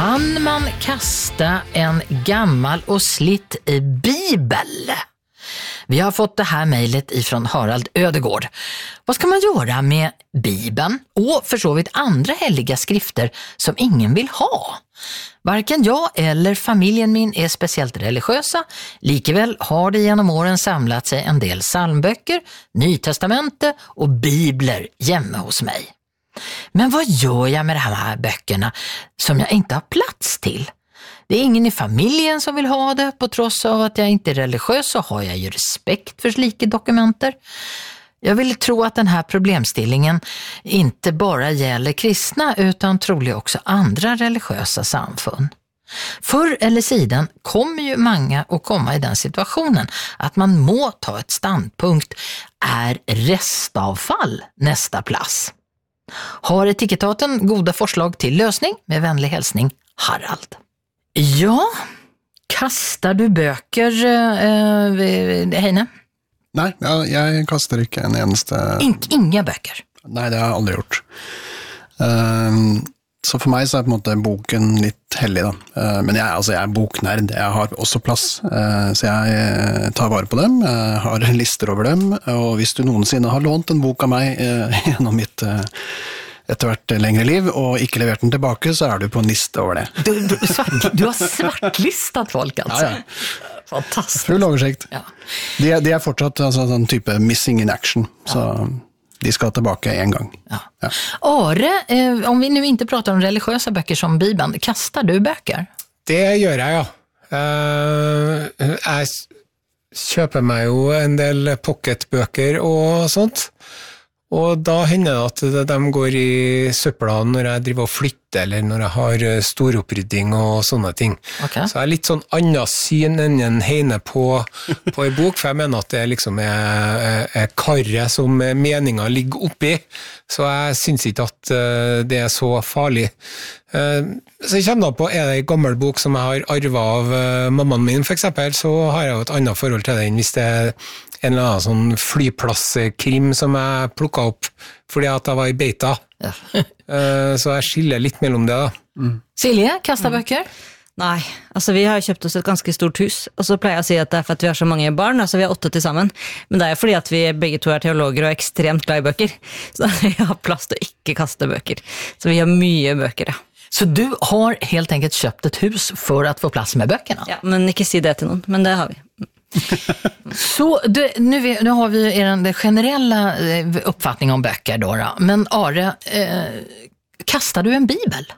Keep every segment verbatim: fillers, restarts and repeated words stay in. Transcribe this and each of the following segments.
Kan man kasta en gammal och slitt bibel? Vi har fått det här mejlet ifrån Harald Ödegård. Vad ska man göra med Bibeln och för så vidt andra heliga skrifter som ingen vill ha? Varken jag eller familjen min är speciellt religiösa. Likeväl har det genom åren samlat sig en del psalmböcker, nytestamente och bibler hemma hos mig. Men vad gör jag med de här böckerna som jag inte har plats till? Det är ingen i familjen som vill ha det, på trots av att jag inte är religiös så har jag ju respekt för slike dokumenter. Jag vill tro att den här problemstillingen inte bara gäller kristna utan troligen också andra religiösa samfund. Förr eller sidan kommer ju många att komma i den situationen att man må ta ett standpunkt. Är restavfall nästa plats? Har Etikettaten goda förslag till lösning? Med vänlig hälsning, Harald. Ja, kastar du böcker, eh, Heine? Nej, jag, jag kastar inte en eneste... In, inga böcker? Nej, det har jag aldrig gjort. Um, så för mig så är på en måte boken lite hellig da. Uh, men jag, alltså, jag är boknärd, jag har också plats. Uh, så jag uh, tar vare på dem, uh, har lister över dem. Och hvis du någonsin har lånt en bok av mig uh, genom mitt... Uh, etter hvert längre liv, og ikke levert den tilbake, så er du på en liste over det. Du, du, svart, du har svartlistat folk, altså? Ja, ja. Fantastisk. Full oversikt. Ja. De, de er fortsatt altså, sånn type missing in action, ja. Så de skal tilbake en gang. Ja. Ja. Are, eh, om vi nu inte pratar om religiösa böcker som Bibeln, kastar du böcker? Det gör jag, ja. Uh, jag köper mig ju en del pocketböcker och sånt. Og da hender det at de går i søpla når jeg driver og flytter, eller når jeg har storopprydning og sånne ting. Okay. Så jeg er litt sånn annet syn enn en Heine på, på en bok, for jeg mener at det liksom er, er karret som meningen ligger oppi, så jeg synes ikke at det er så farlig. Så jeg kommer da på, er det en gammel bok som jeg har arvet av mammaen min for eksempel, så har jeg jo et annet forhold til den hvis det er en eller annen sånn flyplasskrim som jeg plukket opp fordi at jeg var i beita. Ja. Så jeg skiller litt mellom det da. Mm. Silje, kasta böcker? Nej, alltså vi har köpt oss ett ganska stort hus och så plejer jag att säga att det är för att vi har så många barn, alltså vi har åtta tillsammans. Men det är för att vi bägge två är teologer och är extremt glada i böcker. Så vi har plats att inte kasta böcker. Så vi har mycket böcker, ja. Så du har helt enkelt köpt ett hus för att få plats med böckerna? Ja, men inte säga det till någon, men det har vi. Så det, nu, nu har vi den generella uppfattning om böcker då, då. Men Are, eh, kastar du en bibel?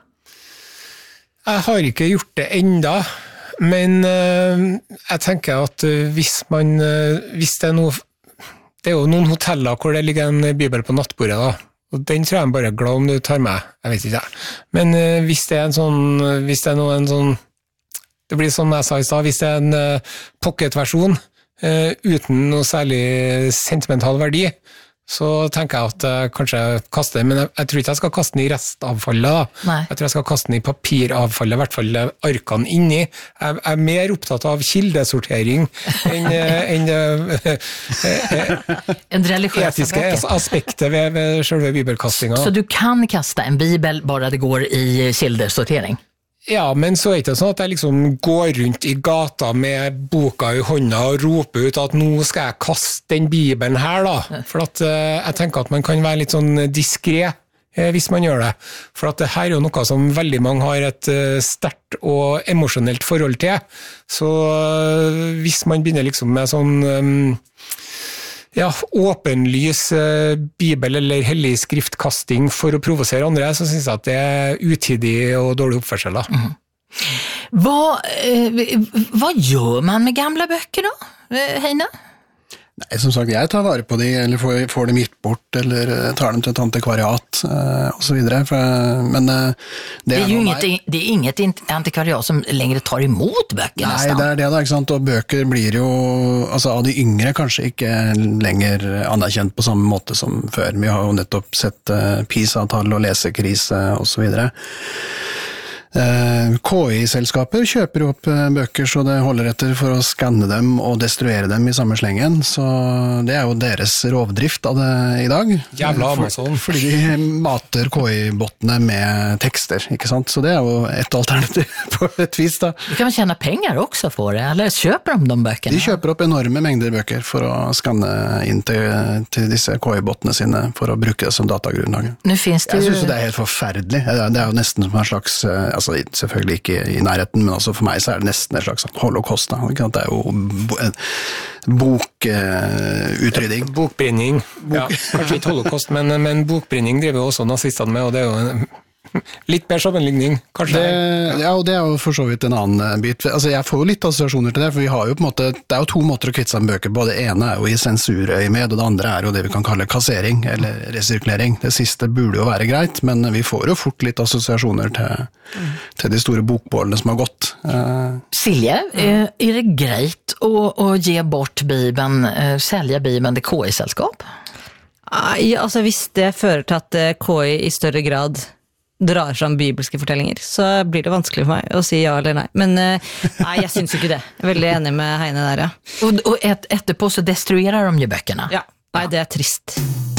Jeg har ikke gjort det enda, men uh, jeg tenker at uh, hvis man, uh, hvis det er noe, det er jo noen hoteller hvor det ligger en bibel på nattbordet da, og den tror jeg bare er glad om du tar med, jeg vet ikke, men uh, hvis det er en sånn, hvis det er noe en sånn, det blir som jeg sa i sted, hvis det er en uh, pocketversjon uh, uten noe særlig sentimental verdi, så tenker jeg at jeg kanskje kaster den, men jeg, jeg tror ikke jeg skal kaste den i restavfallet da. Nei. Jeg tror jeg skal kaste den i papiravfallet, i hvert fall arkene inni. Jeg, jeg er mer opptatt av kildesortering enn, enn en etiske aspekter ved, ved selve bibelkastingen. Så du kan kasta en bibel bara det går i kildesortering? Ja, men så er det ikke sånn at jeg liksom går rundt i gata med boka i hånda og roper ut at nå skal jeg kaste den bibelen her da, for at uh, jeg tenker at man kan være litt sånn diskret eh, hvis man gjør det, for at det her er jo noe som veldig mange har et uh, sterkt og emosjonelt forhold til, så uh, hvis man begynner liksom med sånn um, ja, åpenlys eh, bibel eller hellig skriftkasting for å provosere andre, så synes jeg at det er utidig og dårlig oppførsel. Mm. Vad, eh, vad gör man med gamla böcker då, Heine? Nej, som sagt, jag tar vare på det eller får, får dem gitt bort eller tar dem till ett antikvariat eh, och så vidare. För, men, eh, det, det är är ju inget, det är inget antikvariat som längre tar emot böcker Nej, nästan. det är det där, inte sant? Och böcker blir ju, alltså av de yngre kanske inte längre anerkänt på samma måte som förr. Vi har ju nettopp sett eh, PISA-tal och läsekris och så vidare. K I-selskaper kjøper opp bøker så det holder etter for å skanne dem og destruere dem i samme slengen, så det er jo deres rovdrift av det i dag. Jævla Amazon. For, fordi de mater K I-bottene med tekster, ikke sant? Så det er jo et alternativ på et vis da. Du kan tjene penger også for det, eller kjøper de de bøkene? De kjøper opp enorme mengder bøker for å skanne inn til, til disse K I-bottene sine for å bruke det som datagrunnlag. Nu finns det Jeg ju... synes det er helt forferdelig. Det er jo nesten som en slags, altså selvfølgelig ikke i nærheten, men altså for meg så er det nesten en slags holocaust. Da. Det er jo bokutrydding. Uh, Bokbrenning. Bok. Ja, kanskje ikke holocaust, men, men bokbrenning driver jo også nazistene med, og det er jo en litt mer sammenligning, kanskje. Det, ja, og det er jo for så vidt en annen bit. Altså, jeg får jo litt assosiasjoner til det, for vi har jo på en måte, det er jo to måter å kvitte seg med bøker på. Det ene er jo i sensurøy med, og det andre er jo det vi kan kalle kassering, eller resirkulering. Det siste burde jo være greit, men vi får jo fort litt assosiasjoner til, mm. til de store bokbålene som har gått. Uh, Silje, mm. er det greit å, å ge bort Bibeln, uh, sälja Bibeln til K I-selskap? Ja, altså hvis det fører til at K I i større grad drar fram bibelske fortellinger, så blir det vanskelig for meg å si ja eller nei. Men nei, jeg synes ikke det. Jeg er veldig enig med Heine der, ja. Og, og et, etterpå så destruerer de jo bøkene. Ja, nei, det er trist.